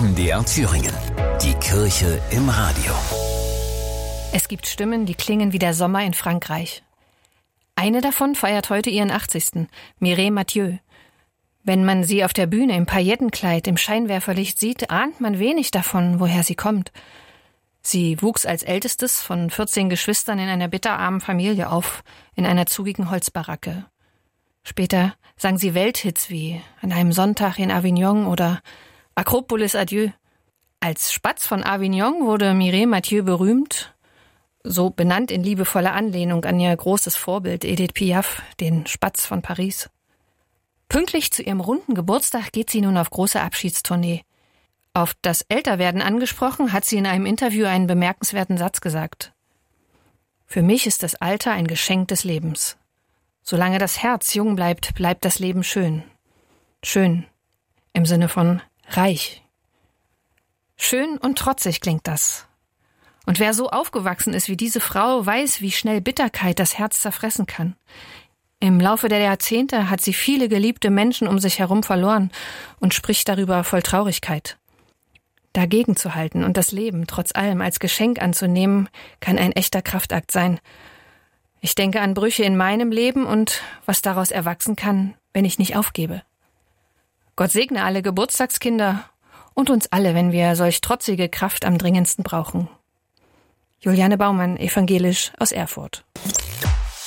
MDR Thüringen. Die Kirche im Radio. Es gibt Stimmen, die klingen wie der Sommer in Frankreich. Eine davon feiert heute ihren 80. Mireille Mathieu. Wenn man sie auf der Bühne im Paillettenkleid im Scheinwerferlicht sieht, ahnt man wenig davon, woher sie kommt. Sie wuchs als ältestes von 14 Geschwistern in einer bitterarmen Familie auf, in einer zugigen Holzbaracke. Später sang sie Welthits wie An einem Sonntag in Avignon oder Akropolis Adieu. Als Spatz von Avignon wurde Mireille Mathieu berühmt, so benannt in liebevoller Anlehnung an ihr großes Vorbild Edith Piaf, den Spatz von Paris. Pünktlich zu ihrem runden Geburtstag geht sie nun auf große Abschiedstournee. Auf das Älterwerden angesprochen, hat sie in einem Interview einen bemerkenswerten Satz gesagt. Für mich ist das Alter ein Geschenk des Lebens. Solange das Herz jung bleibt, bleibt das Leben schön. Schön im Sinne von reich. Schön und trotzig klingt das. Und wer so aufgewachsen ist wie diese Frau, weiß, wie schnell Bitterkeit das Herz zerfressen kann. Im Laufe der Jahrzehnte hat sie viele geliebte Menschen um sich herum verloren und spricht darüber voll Traurigkeit. Dagegen zu halten und das Leben trotz allem als Geschenk anzunehmen, kann ein echter Kraftakt sein. Ich denke an Brüche in meinem Leben und was daraus erwachsen kann, wenn ich nicht aufgebe. Gott segne alle Geburtstagskinder und uns alle, wenn wir solch trotzige Kraft am dringendsten brauchen. Juliane Baumann, evangelisch aus Erfurt.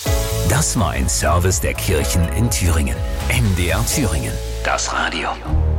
Das war ein Service der Kirchen in Thüringen. MDR Thüringen. Das Radio.